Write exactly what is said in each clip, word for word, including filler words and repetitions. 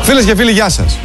Φίλες και φίλοι, γεια σας.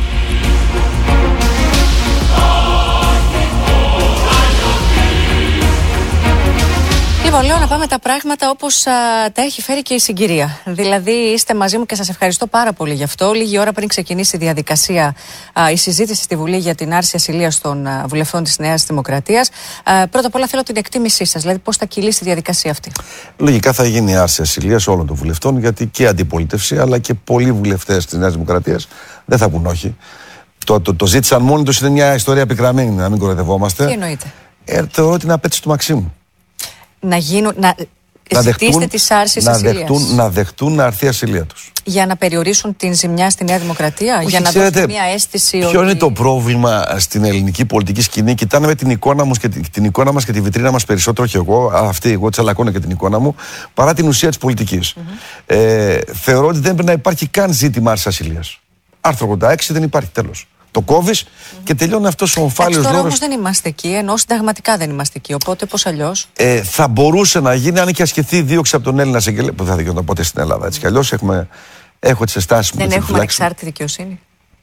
Λοιπόν, λέω να πάμε τα πράγματα όπως α, τα έχει φέρει και η συγκυρία. Δηλαδή, είστε μαζί μου και σας ευχαριστώ πάρα πολύ γι' αυτό. Λίγη ώρα πριν ξεκινήσει η διαδικασία, α, η συζήτηση στη Βουλή για την άρση ασυλίας των α, βουλευτών της Νέας Δημοκρατίας. Α, πρώτα απ' όλα θέλω την εκτίμησή σας, δηλαδή πώς θα κυλήσει η διαδικασία αυτή. Λογικά θα γίνει άρση ασυλίας όλων των βουλευτών, γιατί και αντιπολίτευση αλλά και πολλοί βουλευτές της Νέας Δημοκρατίας δεν θα πούν όχι. Το, το, το ζήτησαν μόνοι τους, είναι μια ιστορία πικραμένη, να μην κοροϊδευόμαστε. Τι εννοείται? Ε, θεωρώ την απέτηση του Μαξίμου. Να γίνουν, να, να ζητήσετε τις άρσεις να ασυλίας. Δεχτούν, να δεχτούν να αρθεί η ασυλία τους. Για να περιορίσουν την ζημιά στη Νέα Δημοκρατία, Όχι, για να ξέρετε, δώσουν μια αίσθηση. Ποιο ότι... είναι το πρόβλημα στην ελληνική πολιτική σκηνή? Κοιτάνε με την εικόνα μας και, την εικόνα μας και τη βιτρίνα μας περισσότερο, όχι εγώ, αυτή εγώ τσαλακώνω και την εικόνα μου, παρά την ουσία της πολιτικής. Mm-hmm. Ε, θεωρώ ότι δεν πρέπει να υπάρχει καν ζήτημα άρσης ασυλίας. Άρθρο ογδόντα έξι δεν υπάρχει, τέλος. Το κόβεις mm-hmm. και τελειώνει αυτός ο ομφάλιος λόγος. Τώρα όμως δεν είμαστε εκεί, ενώ συνταγματικά δεν είμαστε εκεί. Οπότε πώς αλλιώς? Ε, θα μπορούσε να γίνει αν και ασκηθεί δίωξη από τον Έλληνα εισαγγελέα. Που θα δικαιώνται ποτέ στην Ελλάδα. Έτσι κι αλλιώς έχουμε. Έχω τις αισθάσεις μου. Δεν έχουμε ανεξάρτητη δικαιοσύνη.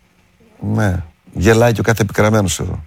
Ναι. Γελάει και ο κάθε επικραμένος εδώ.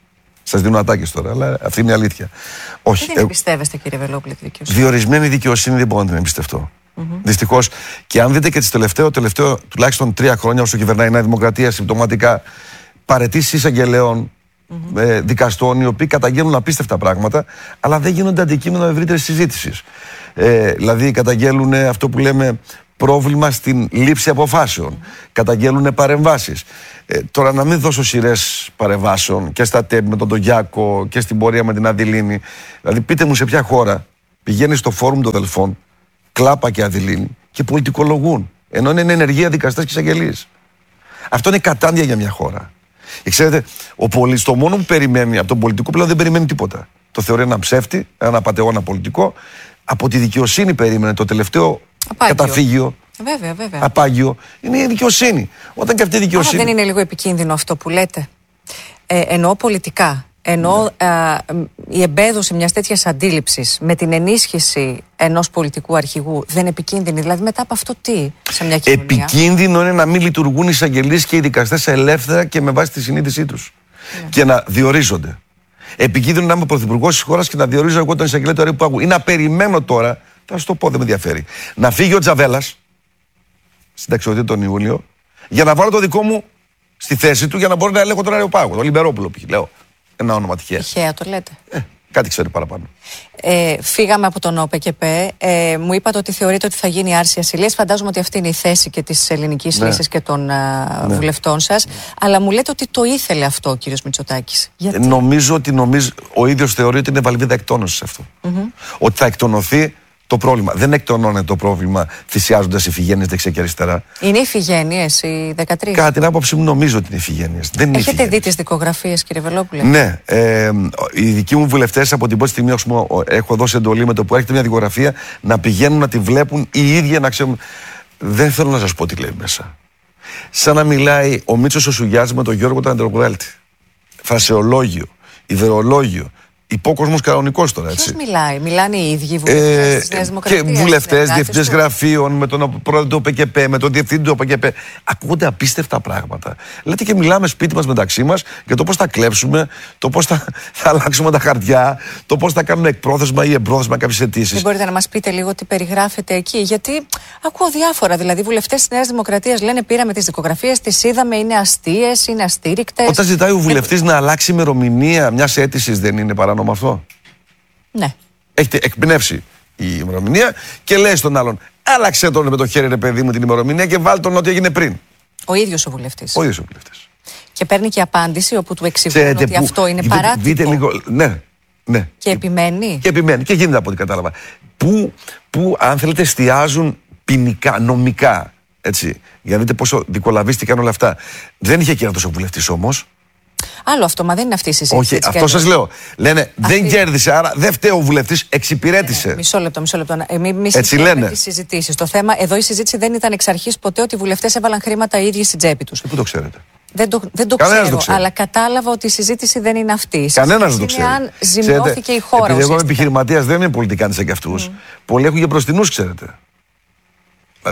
Σας δίνω ατάκες τώρα, αλλά αυτή είναι η αλήθεια. Όχι. Δεν την εμπιστεύεστε, κύριε Βελόπουλε, τη δικαιοσύνη? Διορισμένη δικαιοσύνη δεν μπορώ να την εμπιστευτώ. Mm-hmm. Δυστυχώς. Και αν δείτε και τις τελευταίο, τελευταίο τουλάχιστον τρία χρόνια όσο κυβερνάει η Νέα Δημοκρατία, συμπτωματικά παραιτήσεις εισαγγελέων, mm-hmm. ε, δικαστών, οι οποίοι καταγγέλνουν απίστευτα πράγματα, αλλά δεν γίνονται αντικείμενο ευρύτερης συζήτησης. Ε, δηλαδή καταγγέλνουν αυτό που λέμε πρόβλημα στην λήψη αποφάσεων. Mm-hmm. Καταγγέλνουν παρεμβάσεις. Ε, τώρα να μην δώσω σειρές παρεμβάσεων και στα ΤΕΠ με τον Τογιάκο και στην πορεία με την Αδειλίνη. Δηλαδή πείτε μου σε ποια χώρα πηγαίνει στο φόρουμ των Δελφών Κλάπα και Αδειλίνη και πολιτικολογούν, ενώ είναι ενεργεία δικαστές και εισαγγελείς. Αυτό είναι κατάντια για μια χώρα. Και ξέρετε, ο πολίτης το μόνο που περιμένει από τον πολιτικό πλέον δεν περιμένει τίποτα. Το θεωρεί ένα ψεύτη, ένα απατεώνα πολιτικό. Από τη δικαιοσύνη περίμενε το τελευταίο Απάγιο. καταφύγιο. Βέβαια, βέβαια. Απάγιο. Είναι η δικαιοσύνη. Όταν και αυτή η δικαιοσύνη. Άρα δεν είναι λίγο επικίνδυνο αυτό που λέτε? Ε, εννοώ πολιτικά. Εννοώ ναι. α, η εμπέδωση μιας τέτοιας αντίληψης με την ενίσχυση ενός πολιτικού αρχηγού δεν είναι επικίνδυνη? Δηλαδή μετά από αυτό τι σε μια κοινωνία? Επικίνδυνο είναι να μην λειτουργούν οι εισαγγελείς και οι δικαστές ελεύθερα και με βάση τη συνείδησή τους. Ναι. Και να διορίζονται. Επικίνδυνο να είμαι πρωθυπουργός της χώρας και να διορίζω εγώ τον εισαγγελέα του Αρείου. Ή να περιμένω τώρα, θα σου το πω, δεν με ενδιαφέρει, να φύγει ο Τζαβέλας συνταξιοδοτή τον Ιούλιο, για να βάλω το δικό μου στη θέση του για να μπορώ να ελέγχω τον Αρεοπάγο. Το Λιμπερόπουλο π.χ. λέω. Ένα όνομα τυχαία. Τυχαία το λέτε. Ε, κάτι ξέρει παραπάνω. Ε, φύγαμε από τον ΟΠΕΚΕΠΕ. Ε, μου είπατε ότι θεωρείτε ότι θα γίνει άρση ασυλίας. Φαντάζομαι ότι αυτή είναι η θέση και της ελληνικής ναι. λύσης και των α, ναι. βουλευτών σας. Ναι. Αλλά μου λέτε ότι το ήθελε αυτό ο κύριος Μητσοτάκης. Γιατί? Ε, νομίζω ότι νομίζω, ο ίδιος θεωρεί ότι είναι βαλβίδα εκτόνωσης αυτό. Mm-hmm. Ότι θα εκτονωθεί το πρόβλημα. Δεν εκτονώνεται το πρόβλημα θυσιάζοντας ηφηγένειες δεξιά και αριστερά. Είναι ηφηγένειες οι δεκατρείς? Κατά την άποψή μου, νομίζω ότι είναι ηφηγένειες. Δεν είναι Έχετε ηφηγένειες. δει τις δικογραφίες, κύριε Βελόπουλε? Ναι. Ε, οι δικοί μου βουλευτές από την πρώτη στιγμή έχω δώσει εντολή με το που έρχεται μια δικογραφία να πηγαίνουν να τη βλέπουν οι ίδιοι να ξέρουν. Δεν θέλω να σας πω τι λέει μέσα. Σαν να μιλάει ο Μίτσος ο Σουγιάς με τον Γιώργο τον Αντρογουέλτη. Φρασεολόγιο, ιδεολόγιο. Υπόκοσμος κανονικός τώρα, έτσι. Ποιος μιλάει? Μιλάνε οι ίδιοι βουλευτές ε, της Νέας Δημοκρατίας? Και βουλευτές, διευθυντές γραφείων, με τον πρόεδρο του ΟΠΕΚΕΠΕ, με τον διευθυντή του ΟΠΕΚΕΠΕ. Ακούγονται απίστευτα πράγματα. Λέτε και μιλάμε σπίτι μας μεταξύ μας για το πώς θα κλέψουμε, το πώς θα, θα αλλάξουμε τα χαρτιά, το πώς θα κάνουμε εκπρόθεσμα ή εμπρόθεσμα κάποιες αιτήσεις. Δεν μπορείτε να μας πείτε λίγο τι περιγράφεται εκεί? Γιατί ακούω διάφορα. Δηλαδή, βουλευτές της Νέας Δημοκρατίας λένε πήραμε τις δικογραφίες, τις είδαμε, είναι αστείες, είναι αστήρικτες. Όταν ζητάει ο βουλευτής ε... να αλλάξει ημερομηνία μιας αίτησης, δεν είναι παράνομο αυτό? Ναι. Έχετε εκπνεύσει η ημερομηνία και λέει στον άλλον, άλλαξε τον με το χέρι, ρε παιδί μου, την ημερομηνία και βάλ τον ό,τι έγινε πριν. Ο ίδιος ο βουλευτής. Ο ίδιος ο βουλευτής. Και παίρνει και απάντηση όπου του εξηγούν ότι που, αυτό είναι δείτε, παράτυπο. Δείτε λίγο, ναι, ναι. Και, και επιμένει. Και επιμένει. Και γίνεται από ό,τι κατάλαβα. Που, που αν θέλετε εστιάζουν ποινικά, νομικά. Έτσι. Για να δείτε πόσο δικολαβίστηκαν όλα αυτά. Δεν είχε κέρδος ο βουλευτής όμως. Άλλο αυτό, μα δεν είναι αυτή η συζήτηση. Όχι, αυτό σας λέω. Λένε αυτή... δεν κέρδισε, άρα δεν φταίει ο βουλευτής, εξυπηρέτησε. Ε, μισό λεπτό, μισό λεπτό. Εμείς έτσι λένε. Τις συζητήσεις. Το θέμα εδώ η συζήτηση δεν ήταν εξ αρχής ποτέ ότι οι βουλευτές έβαλαν χρήματα οι ίδιοι στην τσέπη τους. Πού το ξέρετε? Δεν το, δεν το ξέρω, το αλλά κατάλαβα ότι η συζήτηση δεν είναι αυτή. Κανένας δεν το ξέρει. Αν ζημιώθηκε ξέρετε, η χώρα. Επειδή εγώ είμαι επιχειρηματίας, δεν είμαι πολιτικάνης σαν κι αυτούς. Mm. Πολλοί έχουν και μπροστινούς, ξέρετε. Δηλαδή,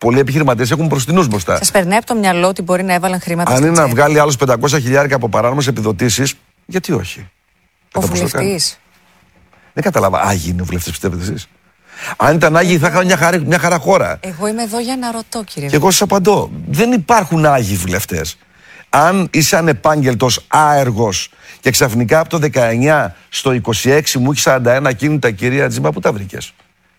πολλοί επιχειρηματίες έχουν μπροστινούς μπροστά. Σας περνάει από το μυαλό ότι μπορεί να έβαλαν χρήματα. Αν είναι να βγάλει άλλους πεντακόσια χιλιάρικα από παράνομες επιδοτήσεις, γιατί όχι. Ο βουλευτής. Δεν κατάλαβα. Άγιοι είναι ο βουλευτής, πιστεύετε εσείς? Αν ήταν άγιοι, θα είχαν μια, χαρά, μια χαρά χώρα. Εγώ είμαι εδώ για να ρωτώ, κύριε. Και εγώ σας απαντώ. Δεν υπάρχουν άγιοι βουλευτές. Αν είσαι ανεπάγγελτος, άεργος και ξαφνικά από το δεκαεννιά στο είκοσι έξι μου έχει σαράντα ένα κίνητα, κυρία Τζίμα, πού τα βρήκες?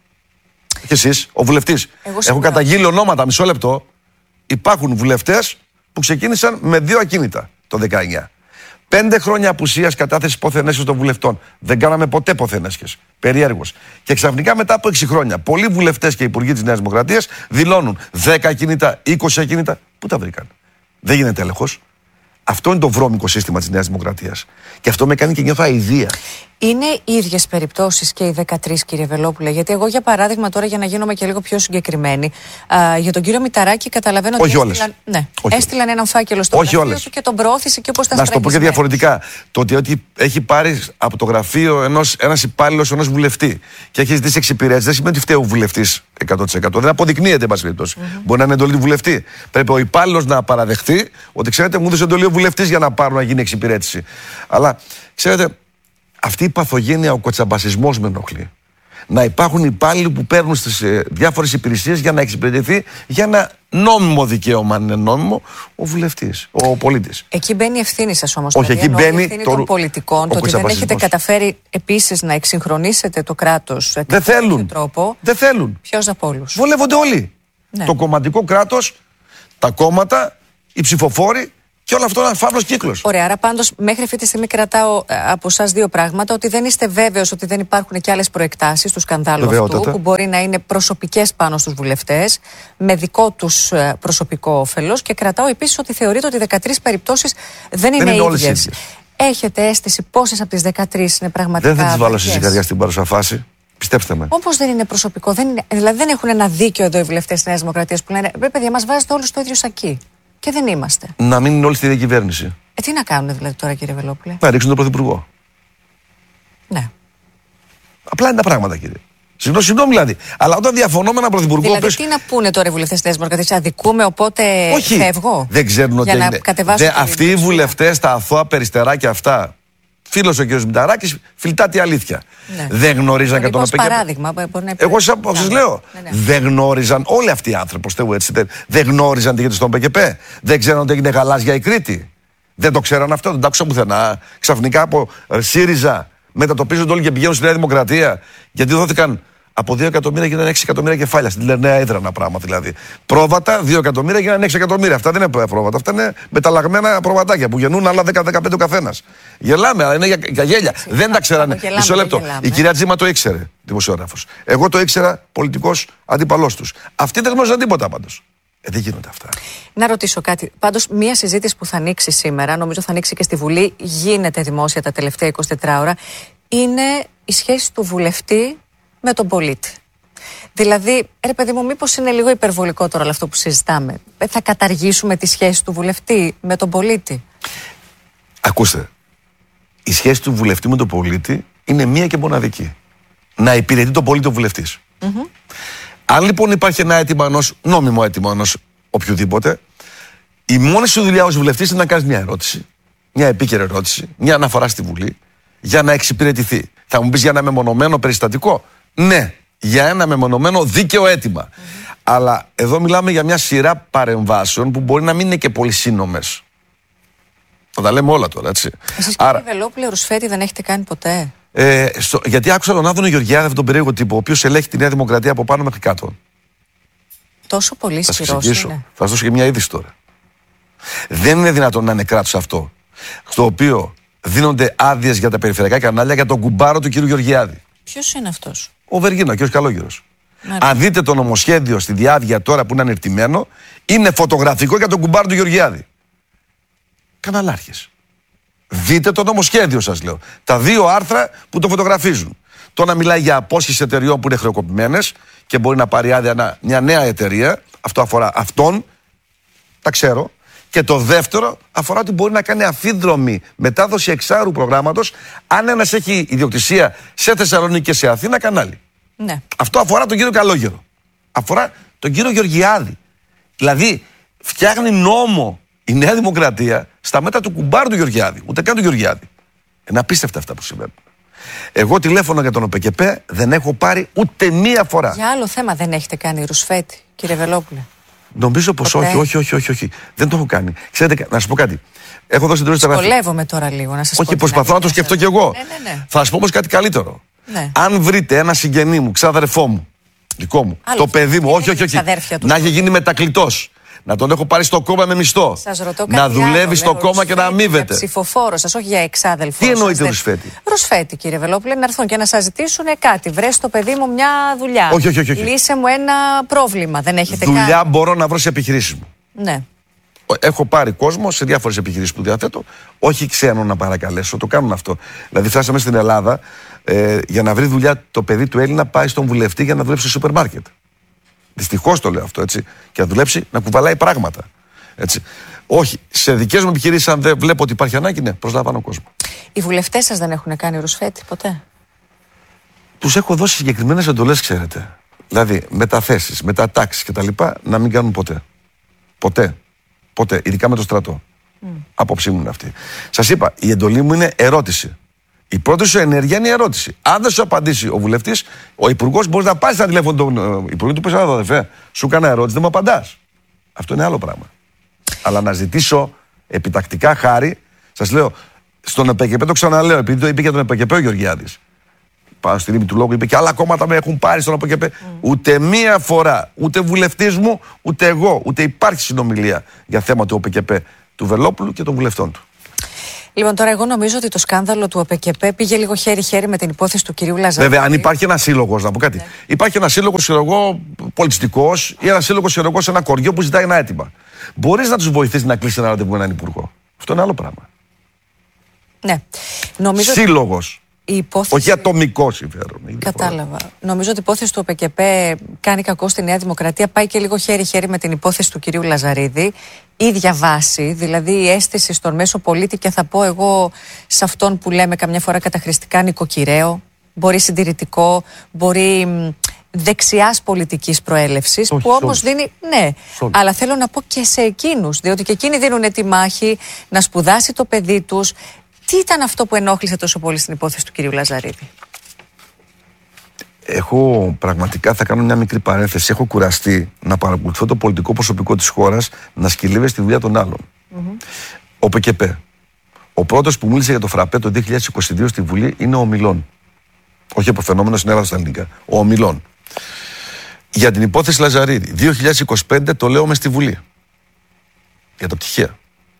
Και εσείς, ο βουλευτής. Έχω καταγγείλει ονόματα, μισό λεπτό. Υπάρχουν βουλευτές που ξεκίνησαν με δύο ακίνητα το δεκαεννιά. Πέντε χρόνια απουσίας κατάθεσης ποθενέσεως των βουλευτών. Δεν κάναμε ποτέ ποθενέσχες. Περιέργως. Και ξαφνικά μετά από έξι χρόνια, πολλοί βουλευτές και υπουργοί της Νέας Δημοκρατίας δηλώνουν δέκα ακίνητα, είκοσι ακίνητα. Πού τα βρήκαν? Δεν γίνεται έλεγχος. Αυτό είναι το βρώμικο σύστημα της Νέας Δημοκρατίας. Και αυτό με κάνει και νιώθω αηδία. Είναι ίδιες περιπτώσεις και οι δεκατρείς, κύριε Βελόπουλε? Γιατί εγώ, για παράδειγμα, τώρα για να γίνομαι και λίγο πιο συγκεκριμένη, α, για τον κύριο Μητσοτάκη καταλαβαίνω ότι έστειλαν, ναι, έστειλαν έναν φάκελο στο Όχι γραφείο του και τον προώθησε και όπως τα Να σου το πω και διαφορετικά. Το ότι, ότι έχει πάρει από το γραφείο ενός, ένας υπάλληλος ενός βουλευτή και έχει ζητήσει εξυπηρέτηση, δεν σημαίνει ότι φταίει ο βουλευτής εκατό τοις εκατό. Δεν αποδεικνύεται, εν πάση περιπτώσει. Mm-hmm. Μπορεί να είναι εντολή του βουλευτή. Πρέπει ο υπάλληλος να παραδεχτεί ότι, ξέρετε, μου έδωσε εντολή ο βουλευτής για να πάρω να γίνει εξυπηρέτηση. Αλλά, ξέρετε, αυτή η παθογένεια, ο κοτσαμπασισμός με ενοχλεί. Να υπάρχουν υπάλληλοι που παίρνουν στις ε, διάφορες υπηρεσίες για να εξυπηρετηθεί για ένα νόμιμο δικαίωμα, αν είναι νόμιμο, ο βουλευτής, ο πολίτης. Εκεί μπαίνει η ευθύνη σας όμως. Όχι, δηλαδή, εκεί μπαίνει η ευθύνη το... των πολιτικών, το ότι δεν έχετε καταφέρει επίσης να εξυγχρονίσετε το κράτος. Δεν θέλουν. Τρόπο. Δεν θέλουν. Ποιος από όλους? Βολεύονται όλοι. Ναι. Το κομματικό κράτος, τα κόμματα, οι ψηφοφόροι. Και όλο αυτό είναι ένα φαύλος κύκλος. Ωραία, άρα πάντως μέχρι αυτή τη στιγμή κρατάω από εσάς δύο πράγματα. Ότι δεν είστε βέβαιος ότι δεν υπάρχουν και άλλες προεκτάσεις του σκανδάλου Βεβαιότατα. αυτού, που μπορεί να είναι προσωπικές πάνω στους βουλευτές, με δικό τους προσωπικό όφελος. Και κρατάω επίσης ότι θεωρείτε ότι δεκατρείς περιπτώσεις δεν είναι, είναι ίδιες. Έχετε αίσθηση πόσες από τις δεκατρείς είναι πραγματικά? Δεν θα τις βάλω στη ζυγαριά στην παρούσα φάση. Πιστέψτε με. Όπως δεν είναι προσωπικό, δεν είναι, δηλαδή δεν έχουν ένα δίκιο εδώ οι βουλευτές της Νέας Δημοκρατίας που λένε ρε παιδιά, μας βάζετε όλους στο ίδιο σακί. Και δεν είμαστε. Να μείνουν όλοι στη διακυβέρνηση. Ε, τι να κάνουν δηλαδή τώρα, κύριε Βελόπουλε? Να ρίξουν τον Πρωθυπουργό. Ναι. Απλά είναι τα πράγματα, κύριε. Συγγνώμη, συγγνώμη δηλαδή. Αλλά όταν διαφωνώ με έναν Πρωθυπουργό. Δηλαδή, πες... τι να πούνε τώρα οι βουλευτές της Νέας Δημοκρατίας? Αδικούμε, οπότε Όχι, φεύγω. Δεν ξέρουν ότι είναι. Δε, αυτοί οι βουλευτές, τα αθώα περιστεράκια αυτά. Φίλος ο κ. Μητσοτάκης, φιλτά τη αλήθεια. Ναι. Δεν γνωρίζαν και τον ΟΠΕΚ. Παράδειγμα, μπορεί να Εγώ σας λέω. Ναι, ναι. Δεν γνώριζαν όλοι αυτοί οι άνθρωποι, πιστεύω έτσι. Δεν, δεν γνώριζαν τι γίνεται στον ΠΚΠ. Δεν ξέραν ότι έγινε γαλάζια η Κρήτη. Δεν το ξέραν αυτό, δεν το άκουσα πουθενά. Ξαφνικά από ΣΥΡΙΖΑ μετατοπίζονται όλοι και πηγαίνουν στη Νέα Δημοκρατία. Γιατί δόθηκαν από δύο εκατομμύρια γίνανε έξι εκατομμύρια κεφάλια. Στην νέα έδρανα πράγμα δηλαδή. Πρόβατα, δύο εκατομμύρια γίνανε έξι εκατομμύρια. Αυτά δεν είναι πρόβατα. Αυτά είναι μεταλλαγμένα προβατάκια που γεννούν άλλα δέκα με δεκαπέντε ο καθένας. Γελάμε, αλλά είναι για, για γέλια. Ξε, δεν τα ξέρανε. Μισό λεπτό. Η κυρία Τζίμα το ήξερε, δημοσιογράφος. Εγώ το ήξερα, πολιτικός αντίπαλός τους. Αυτοί δεν γνώριζαν τίποτα πάντως. Ε, δεν γίνονται αυτά. Να ρωτήσω κάτι. Πάντως, μία συζήτηση που θα ανοίξει σήμερα, νομίζω θα ανοίξει και στη Βουλή, γίνεται δημόσια τα τελευταία εικοσιτέσσερις ώρα, είναι η σχέση του βουλευτή με τον πολίτη. Δηλαδή, ρε παιδί μου, μήπως είναι λίγο υπερβολικό τώρα αυτό που συζητάμε? Θα καταργήσουμε τη σχέση του βουλευτή με τον πολίτη? Ακούστε, η σχέση του βουλευτή με τον πολίτη είναι μία και μοναδική. Να υπηρετεί τον πολίτη ο βουλευτής. Mm-hmm. Αν λοιπόν υπάρχει ένα αίτημα ενός, νόμιμο αίτημα ενός οποιοδήποτε, η μόνη σου δουλειά ως βουλευτής είναι να κάνεις μια ερώτηση, μια επίκαιρη ερώτηση, μια αναφορά στη Βουλή, για να εξυπηρετηθεί. Θα μου πεις για ένα μεμονωμένο περιστατικό? Ναι, για ένα μεμονωμένο δίκαιο αίτημα. Mm-hmm. Αλλά εδώ μιλάμε για μια σειρά παρεμβάσεων που μπορεί να μην είναι και πολύ σύνομες. Θα τα λέμε όλα τώρα, έτσι. Εσείς, κύριε Άρα... Βελόπουλε, Ρουσφέτη δεν έχετε κάνει ποτέ? Ε, στο, γιατί άκουσα τον Άδωνο Γεωργιάδη, αυτόν τον περίεργο τύπο, ο οποίος ελέγχει τη Νέα Δημοκρατία από πάνω μέχρι κάτω. Τόσο πολύ ισχυρός είναι. Θα σας δώσω και μια είδηση τώρα. Δεν είναι δυνατόν να είναι κράτος αυτό, στο οποίο δίνονται άδειες για τα περιφερειακά κανάλια για τον κουμπάρο του κ. Γεωργιάδη. Ποιος είναι αυτός? Ο Βεργίνα, ο κ. Καλόγερος. Αν δείτε το νομοσχέδιο στη διάβια τώρα που είναι ανερτημένο, είναι φωτογραφικό για τον κουμπάρο του Γεωργιάδη. Καναλάρχες. Δείτε το νομοσχέδιο, σας λέω. Τα δύο άρθρα που το φωτογραφίζουν. Το να μιλάει για απόσχεση εταιριών που είναι χρεοκοπημένες και μπορεί να πάρει άδεια μια νέα εταιρεία. Αυτό αφορά αυτόν. Τα ξέρω. Και το δεύτερο αφορά ότι μπορεί να κάνει αφίδρομη μετάδοση εξάρου προγράμματος αν ένας έχει ιδιοκτησία σε Θεσσαλονίκη και σε Αθήνα κανάλι. Ναι. Αυτό αφορά τον κύριο Καλόγερο. Αφορά τον κύριο Γεωργιάδη. Δηλαδή, φτιάχνει νόμο η Νέα Δημοκρατία στα μέτρα του κουμπάρου του Γεωργιάδη. Ούτε καν του Γεωργιάδη. Είναι απίστευτα αυτά που συμβαίνουν. Εγώ τηλέφωνο για τον ΟΠΕΚΕΠΕ δεν έχω πάρει ούτε μία φορά. Για άλλο θέμα δεν έχετε κάνει ρουσφέτη, κύριε Βελόπουλε? Νομίζω πως όχι, όχι, όχι, όχι, όχι. Δεν το έχω κάνει. Ξέρετε, να σας πω κάτι. Έχω δώσει την ώρα. Δυσκολεύομαι τώρα λίγο να σας πω. Όχι, προσπαθώ να το σκεφτώ κι εγώ. Ναι, ναι, ναι. Θα σας πω όμως κάτι καλύτερο. Ναι. Αν βρείτε ένα συγγενή μου, ξάδερφό μου, δικό μου, άλλο το παιδί μου, όχι, όχι, όχι, να έχει γίνει μετακλητός. Να τον έχω πάρει στο κόμμα με μισθό. Να δουλεύει άλλο, στο λέω, κόμμα και να αμείβεται. Για ψηφοφόρο σας, όχι για εξάδελφο. Τι εννοείται ρουσφέτη? Ρουσφέτη, κύριε Βελόπουλε, να έρθουν και να σας ζητήσουν κάτι. Βρες το παιδί μου μια δουλειά. Όχι, όχι, όχι, όχι. Λύσε μου ένα πρόβλημα. Δεν έχετε δουλειά κάνει? Μπορώ να βρω σε επιχειρήσεις μου. Ναι. Έχω πάρει κόσμο σε διάφορες επιχειρήσεις που διαθέτω. Όχι ξένο να παρακαλέσω, το κάνουν αυτό. Δηλαδή, φτάσαμε στην Ελλάδα ε, για να βρει δουλειά το παιδί του Έλληνα, πάει στον βουλευτή για να δουλέψει στο σούπερ μάρκετ. Δυστυχώς το λέω αυτό, έτσι. Και να δουλέψει να κουβαλάει πράγματα. Έτσι. Όχι, σε δικές μου επιχειρήσεις, αν δεν βλέπω ότι υπάρχει ανάγκη, ναι, προσλαμβάνω κόσμο. Οι βουλευτές σας δεν έχουν κάνει ρουσφέτη ποτέ? Τους έχω δώσει συγκεκριμένες εντολές, ξέρετε. Δηλαδή, μεταθέσεις, μετατάξεις κτλ. Να μην κάνουν ποτέ. Ποτέ. Ποτέ. Ειδικά με το στρατό. Mm. Απόψη μου είναι αυτή. Σας είπα, η εντολή μου είναι ερώτηση. Η πρώτη σου ενέργεια είναι η ερώτηση. Αν δεν σου απαντήσει ο βουλευτής, ο υπουργός μπορεί να πάει στα τηλέφωνο του υπουργού του πει: αδερφέ, σου έκανα ερώτηση, δεν μου απαντάς. Αυτό είναι άλλο πράγμα. Αλλά να ζητήσω επιτακτικά χάρη, σας λέω, στον ΕΠΕΚΕΠΕ το ξαναλέω, επειδή το είπε για τον ΕΠΕΚΕΠΕ ο Γεωργιάδης. Πάνω στη ρήμη του λόγου είπε και άλλα κόμματα με έχουν πάρει στον ΕΠΕΚΕΠΕ. Mm. Ούτε μία φορά, ούτε βουλευτής μου, ούτε εγώ, ούτε υπάρχει συνομιλία για θέμα του ΟΠΕΚΕΠΕ του Βελόπουλου και των βουλευτών του. Λοιπόν, τώρα εγώ νομίζω ότι το σκάνδαλο του ΟΠΕΚΕΠΕ πήγε λίγο χέρι-χέρι με την υπόθεση του κυρίου Λαζαρίδη. Βέβαια, αν υπάρχει ένα σύλλογο, να πω κάτι. Ναι. Υπάρχει ένα σύλλογο, εγώ, πολιτιστικό ή ένα σύλλογο, εγώ, σε ένα κοριό που ζητάει ένα αίτημα. Μπορεί να του βοηθήσει να κλείσει ένα ραντεβού με έναν υπουργό. Αυτό είναι άλλο πράγμα. Ναι. Νομίζω... Σύλλογος. Υπόθεση... Όχι ατομικό συμφέρον. Κατάλαβα. Νομίζω ότι η υπόθεση του ΟΠΕΚΕΠΕ κάνει κακό στη Νέα Δημοκρατία. Πάει και λίγο χέρι-χέρι με την υπόθεση του κυρίου Λαζαρίδη. Ίδια βάση, δηλαδή η αίσθηση στον μέσο πολίτη, και θα πω εγώ σε αυτόν που λέμε καμιά φορά καταχρηστικά νοικοκυρέο, μπορεί συντηρητικό, μπορεί δεξιάς πολιτικής προέλευσης, που όμως δίνει. Ναι, Σόλ. αλλά θέλω να πω και σε εκείνους, διότι και εκείνοι δίνουν τη μάχη να σπουδάσει το παιδί τους. Τι ήταν αυτό που ενόχλησε τόσο πολύ στην υπόθεση του κυρίου Λαζαρίδη? Έχω πραγματικά, θα κάνω μια μικρή παρένθεση. Έχω κουραστεί να παρακολουθώ το πολιτικό προσωπικό της χώρας να σκυλίβει στη δουλειά των άλλων. Mm-hmm. Ο ΠΚΠ. Ο πρώτος που μίλησε για το φραπέ το δύο χιλιάδες είκοσι δύο στη Βουλή είναι ο Μιλών. Όχι από φαινόμενο στην Ελλάδα στα ελληνικά. Ο Μιλών. Για την υπόθεση Λαζαρίδη, δύο χιλιάδες είκοσι πέντε το λέω μες στη Βουλή. Για τα πτυχία.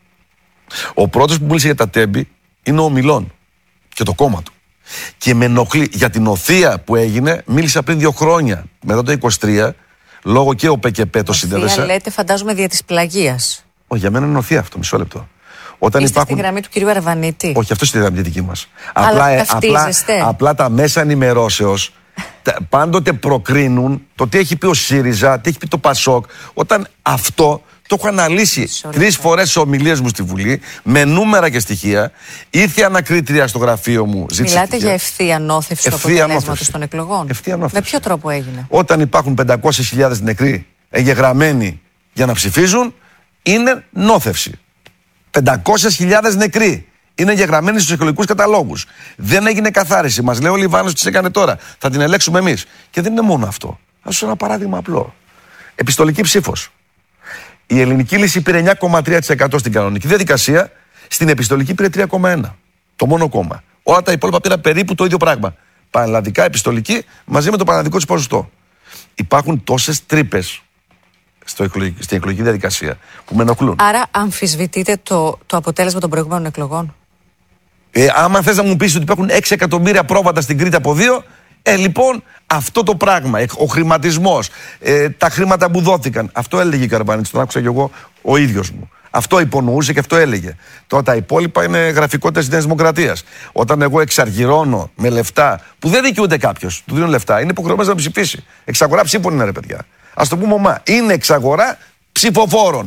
Ο πρώτος που μίλησε για τα τέμπη είναι ο Μιλών και το κόμμα του. Και με ενοχλεί για την οθεία που έγινε, μίλησα πριν δύο χρόνια. Μετά το είκοσι τρία, λόγω και ο ΠΚΠ το συνέδεσα. Οθεία λέτε, φαντάζομαι, δια της πλαγίας. Όχι, για μένα είναι οθεία αυτό, μισό λεπτό. Όταν Είστε υπάρχουν... στη γραμμή του κυρίου Αρβανίτη. Όχι, αυτό είναι στη γραμμή δική μας. Αλλά απλά, απλά, απλά τα μέσα ενημερώσεως πάντοτε προκρίνουν το τι έχει πει ο ΣΥΡΙΖΑ, τι έχει πει το ΠΑΣΟΚ. Όταν αυτό το έχω αναλύσει τρεις φορές σε ομιλίες μου στη Βουλή, με νούμερα και στοιχεία. Ήρθε η ανακρίτρια στο γραφείο μου. Μιλάτε στοιχεία. Για ευθεία ανώθευση του αποτελέσματος των εκλογών. Με ποιο τρόπο έγινε? Όταν υπάρχουν πεντακόσιες χιλιάδες νεκροί εγγεγραμμένοι για να ψηφίζουν, είναι νόθευση. πεντακόσιες χιλιάδες νεκροί είναι εγγεγραμμένοι στους εκλογικούς καταλόγους. Δεν έγινε καθάριση. Μας λέει ο Λιβάνος τι έκανε τώρα. Θα την ελέγξουμε εμείς. Και δεν είναι μόνο αυτό. Θα σας ένα παράδειγμα απλό. Επιστολική ψήφος. Η ελληνική λύση πήρε εννιά κόμμα τρία τοις εκατό στην κανονική διαδικασία, στην επιστολική πήρε τρία κόμμα ένα τοις εκατό. Το μόνο κόμμα. Όλα τα υπόλοιπα πήραν περίπου το ίδιο πράγμα. Πανελλαδικά επιστολική μαζί με το πανελλαδικό της ποσοστό. Υπάρχουν τόσες τρύπες στην εκλογική διαδικασία που με ενοχλούν. Άρα αμφισβητείτε το, το αποτέλεσμα των προηγούμενων εκλογών? Ε, άμα θες να μου πεις ότι υπάρχουν έξι εκατομμύρια πρόβατα στην Κρήτη από δύο, ε, λοιπόν, αυτό το πράγμα, ο χρηματισμός, ε, τα χρήματα που δόθηκαν, αυτό έλεγε η Καρβανίτης, τον άκουσα και εγώ ο ίδιος μου. Αυτό υπονοούσε και αυτό έλεγε. Τώρα τα υπόλοιπα είναι γραφικότητες της Νέας Δημοκρατίας. Όταν εγώ εξαργυρώνω με λεφτά που δεν δικαιούται κάποιος, του δίνουν λεφτά, είναι υποχρεωμένος να ψηφίσει. Εξαγορά ψήφων είναι, ρε παιδιά. Ας το πούμε ομά. Είναι εξαγορά ψηφοφόρων.